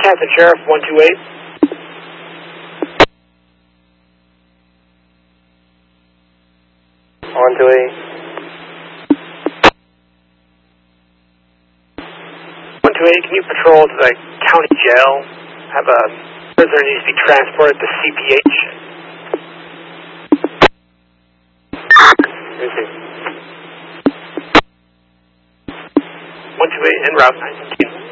Captain Sheriff 128. On to 8. 128, can you patrol to the county jail? Have a prisoner needs to be transported to CPH. 128 en route 19.